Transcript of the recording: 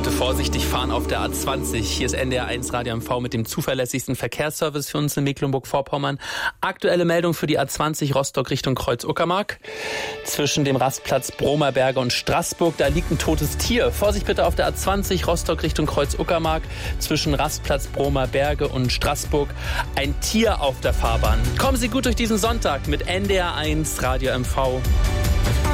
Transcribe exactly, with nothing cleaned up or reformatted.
Bitte vorsichtig fahren auf der A zwanzig. Hier ist N D R eins Radio M V mit dem zuverlässigsten Verkehrsservice für uns in Mecklenburg-Vorpommern. Aktuelle Meldung für die A zwanzig Rostock Richtung Kreuz-Uckermark. Zwischen dem Rastplatz Bromerberge und Straßburg, da liegt ein totes Tier. Vorsicht bitte auf der A zwanzig Rostock Richtung Kreuz-Uckermark. Zwischen Rastplatz Bromerberge und Straßburg ein Tier auf der Fahrbahn. Kommen Sie gut durch diesen Sonntag mit N D R eins Radio M V.